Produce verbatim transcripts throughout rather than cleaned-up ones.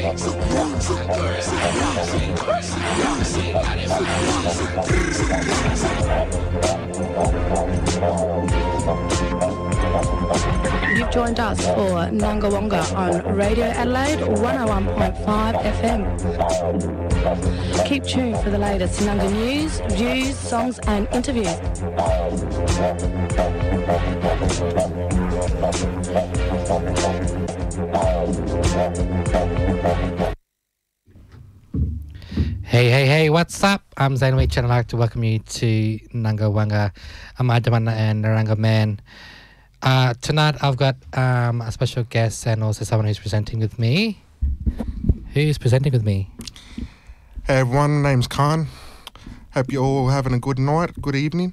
You've joined us for Nanga Wanga on Radio Adelaide one oh one point five F M. Keep tuned for the latest Nanga news, views, songs and interviews. Hey, hey, hey, what's up? I'm Zain Weech and I'd like to welcome you to Nanga Wanga. I'm Adamana and Naranga Man. Uh, tonight I've got um, a special guest and also someone who's presenting with me. Who's presenting with me? Hey everyone, my name's Khan. Hope you're all having a good night, good evening.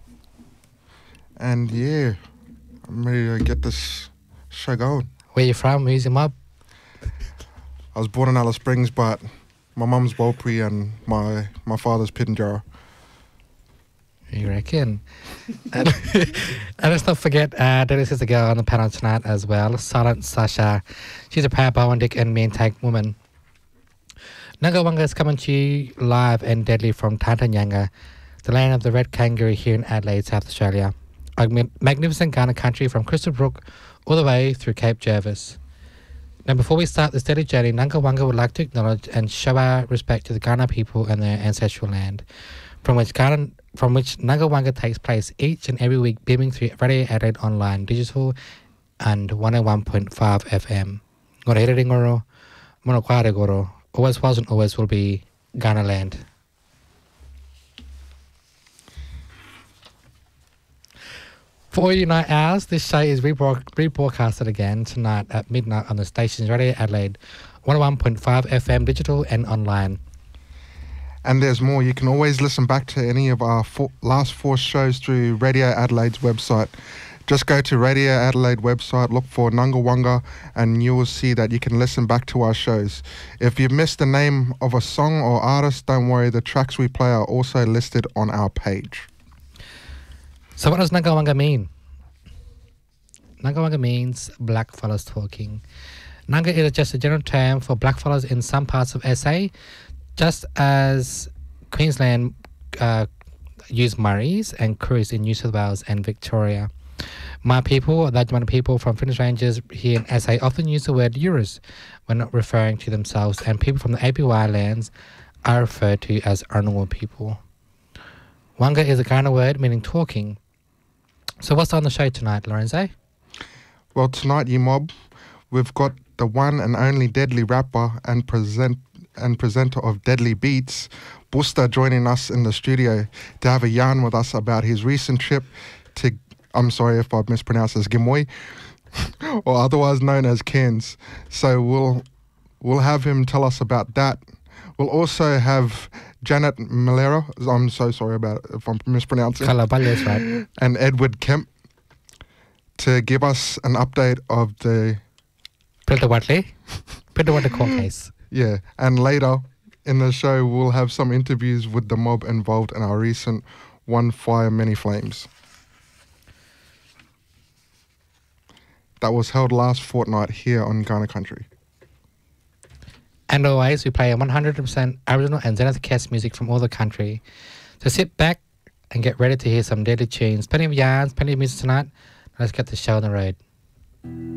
And yeah, I'm ready to get this show going. Where you from? Who's your mob? I was born in Alice Springs, but my mum's Walpri and my, my father's Pittenjara. You reckon? and, and let's not forget, uh, Dennis is a girl on the panel tonight as well. Silent Sasha. She's a proud Bowendick and mean tank woman. Nanga Wanga is coming to you live and deadly from Tantanyanga, the land of the red kangaroo here in Adelaide, South Australia. A magnificent Kaurna country from Crystal Brook all the way through Cape Jervis. Now, before we start this daily journey, Nanga Wanga would like to acknowledge and show our respect to the Kaurna people and their ancestral land, from which Kaurna, from which Nanga Wanga takes place each and every week, beaming through Radio Adelaide Online, Digital, and one oh one point five F M. Ngora here ringoro, mono kware goro. Always was and always will be Ghana land. For all you night owls, this show is rebroad- rebroadcasted again tonight at midnight on the stations Radio Adelaide, one oh one point five F M, digital and online. And there's more. You can always listen back to any of our four, last four shows through Radio Adelaide's website. Just go to Radio Adelaide website, look for Nanga Wanga, and you will see that you can listen back to our shows. If you've missed the name of a song or artist, don't worry, the tracks we play are also listed on our page. So what does Nanga Wanga mean? Nanga Wanga means black fellas talking. Nanga is just a general term for black fellas in some parts of S A, just as Queensland uh, use Murrays and Koris in New South Wales and Victoria. My people, the Adjumana people from Finnish Ranges here in S A, often use the word Euros when not referring to themselves, and people from the A P Y lands are referred to as Arnawal people. Wanga is a Kaurna word meaning talking. So what's on the show tonight, Lorenzo? Well, tonight, you mob, we've got the one and only deadly rapper and present and presenter of Deadly Beats, Busta, joining us in the studio to have a yarn with us about his recent trip to, I'm sorry if I've mispronounced as Gimoy, or otherwise known as Cairns. So we'll we'll have him tell us about that. We'll also have Janet Malera, I'm so sorry about it if I'm mispronouncing, Kalabalya's right. and Edward Kemp to give us an update of the Printer Watley. Printer Watley court case. Yeah, and later in the show we'll have some interviews with the mob involved in our recent One Fire Many Flames that was held last fortnight here on Kaurna Country. And always, we play one hundred percent Aboriginal and Zenith Cast music from all the country. So sit back and get ready to hear some deadly tunes. Plenty of yarns, plenty of music tonight. Let's get the show on the road.